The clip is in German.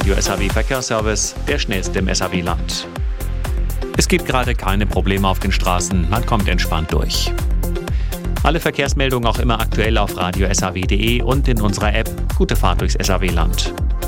Radio SAW Verkehrsservice, der schnellste im SAW-Land. Es gibt gerade keine Probleme auf den Straßen, man kommt entspannt durch. Alle Verkehrsmeldungen auch immer aktuell auf radio-saw.de und in unserer App. Gute Fahrt durchs SAW-Land.